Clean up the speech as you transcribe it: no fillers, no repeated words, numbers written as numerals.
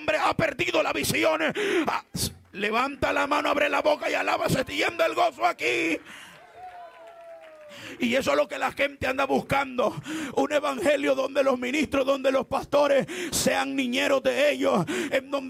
hombre ha perdido la visión. Levanta la mano, abre la boca y alaba, se tiende el gozo aquí. Y eso es lo que la gente anda buscando. Un evangelio donde los ministros, donde los pastores sean niñeros de ellos, en donde